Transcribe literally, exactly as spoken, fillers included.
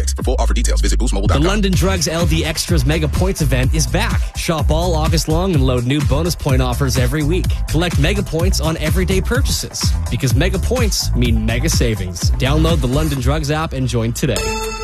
six. For full offer details, visit boost mobile dot com. The London Drugs L D Extras Mega Points event is back. Shop all August long and load new bonus point offers every week. Collect Mega Points on everyday purchases because Mega Points mean mega savings. Download the London Drugs app and join today.